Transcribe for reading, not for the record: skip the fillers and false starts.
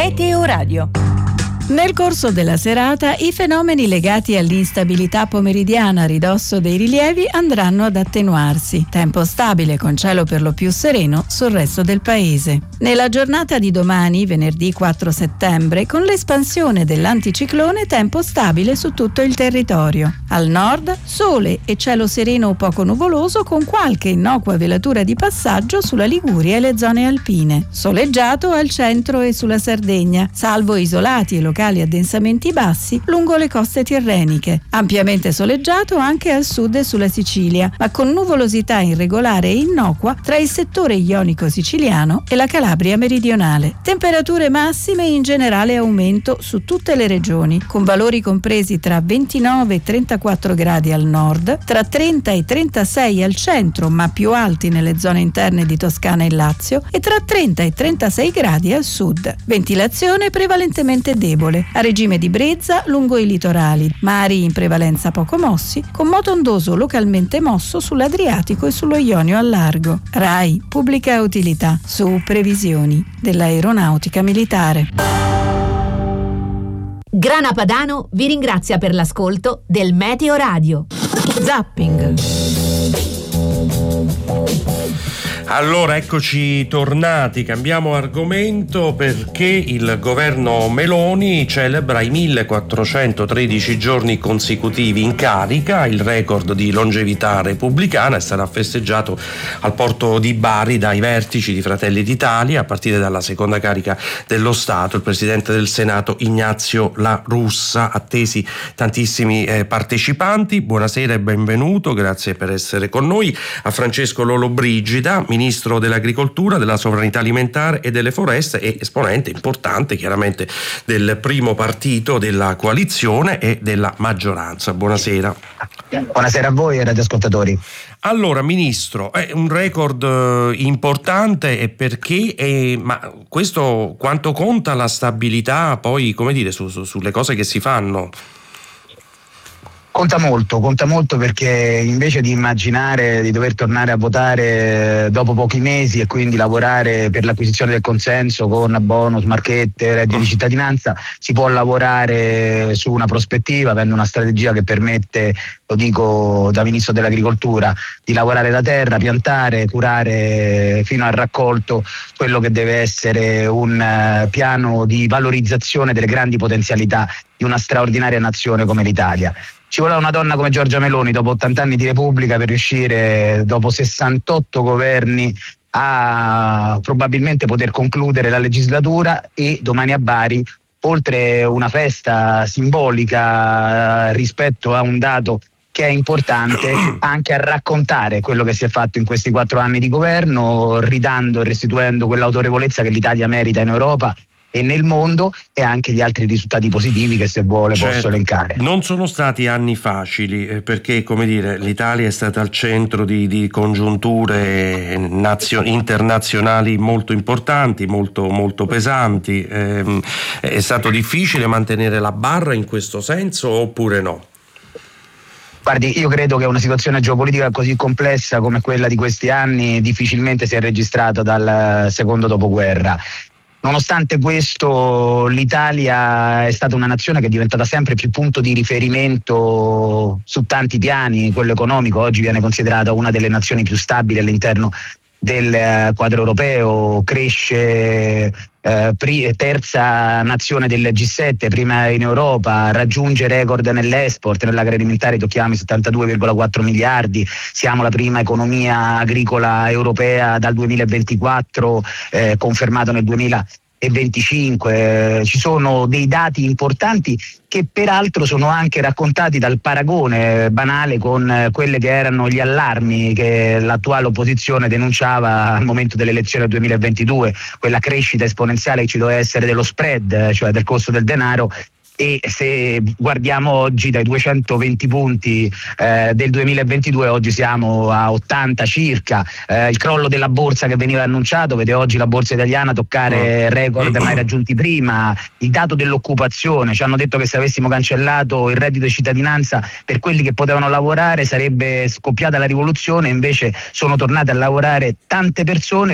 Meteo Radio. Nel corso della serata i fenomeni legati all'instabilità pomeridiana a ridosso dei rilievi andranno ad attenuarsi. Tempo stabile con cielo per lo più sereno sul resto del paese. Nella giornata di domani, venerdì 4 settembre, con l'espansione dell'anticiclone, tempo stabile su tutto il territorio. Al nord, sole e cielo sereno o poco nuvoloso con qualche innocua velatura di passaggio sulla Liguria e le zone alpine. Soleggiato al centro e sulla Sardegna, salvo isolati e locali addensamenti bassi lungo le coste tirreniche. Ampiamente soleggiato anche al sud e sulla Sicilia, ma con nuvolosità irregolare e innocua tra il settore ionico siciliano e la Calabria meridionale. Temperature massime in generale aumento su tutte le regioni, con valori compresi tra 29 e 34 gradi al nord, tra 30 e 36 al centro, ma più alti nelle zone interne di Toscana e Lazio, e tra 30 e 36 gradi al sud. Ventilazione prevalentemente debole, a regime di brezza lungo i litorali, mari in prevalenza poco mossi, con moto ondoso localmente mosso sull'Adriatico e sullo Ionio al largo. RAI Pubblica Utilità, su previsioni dell'Aeronautica Militare. Grana Padano vi ringrazia per l'ascolto del Meteo Radio. Zapping. Allora, eccoci tornati, cambiamo argomento perché il governo Meloni celebra i 1413 giorni consecutivi in carica. Il record di longevità repubblicana è stato festeggiato al porto di Bari dai vertici di Fratelli d'Italia, a partire dalla seconda carica dello Stato, il presidente del Senato Ignazio La Russa. Attesi tantissimi partecipanti. Buonasera e benvenuto, grazie per essere con noi. A Francesco Lollobrigida, ministro dell'agricoltura, della sovranità alimentare e delle foreste e esponente importante chiaramente del primo partito della coalizione e della maggioranza. Buonasera. Buonasera a voi e radioascoltatori. Allora, ministro, è un record importante e perché? Ma questo quanto conta la stabilità poi, come dire, sulle cose che si fanno? Conta molto perché invece di immaginare di dover tornare a votare dopo pochi mesi e quindi lavorare per l'acquisizione del consenso con bonus, marchette, reddito di cittadinanza, si può lavorare su una prospettiva, avendo una strategia che permette, lo dico da ministro dell'agricoltura, di lavorare la terra, piantare, curare fino al raccolto quello che deve essere un piano di valorizzazione delle grandi potenzialità di una straordinaria nazione come l'Italia. Ci voleva una donna come Giorgia Meloni dopo 80 anni di Repubblica per riuscire, dopo 68 governi, a probabilmente poter concludere la legislatura e domani a Bari, oltre una festa simbolica rispetto a un dato che è importante, anche a raccontare quello che si è fatto in questi 4 anni di governo, ridando e restituendo quell'autorevolezza che l'Italia merita in Europa e nel mondo, e anche gli altri risultati positivi che, se vuole, posso elencare. Non sono stati anni facili perché, come dire, l'Italia è stata al centro di congiunture internazionali molto importanti, molto pesanti. È stato difficile mantenere la barra in questo senso oppure no? Guardi, io credo che una situazione geopolitica così complessa come quella di questi anni difficilmente si è registrata dal secondo dopoguerra. Nonostante questo, l'Italia è stata una nazione che è diventata sempre più punto di riferimento su tanti piani. Quello economico, oggi viene considerata una delle nazioni più stabili all'interno del quadro europeo, cresce terza nazione del G7, prima in Europa, raggiunge record nell'export, nell'agroalimentare tocchiamo i 72,4 miliardi, siamo la prima economia agricola europea dal 2024, confermato nel 2025. Ci sono dei dati importanti che peraltro sono anche raccontati dal paragone banale con quelle che erano gli allarmi che l'attuale opposizione denunciava al momento delle elezioni del 2022, quella crescita esponenziale che ci doveva essere dello spread, cioè del costo del denaro. E se guardiamo oggi, dai 220 punti del 2022, oggi siamo a 80 circa. Il crollo della borsa che veniva annunciato vede oggi la borsa italiana toccare record mai raggiunti prima. Il dato dell'occupazione, ci hanno detto che se avessimo cancellato il reddito di cittadinanza per quelli che potevano lavorare sarebbe scoppiata la rivoluzione, invece sono tornate a lavorare tante persone.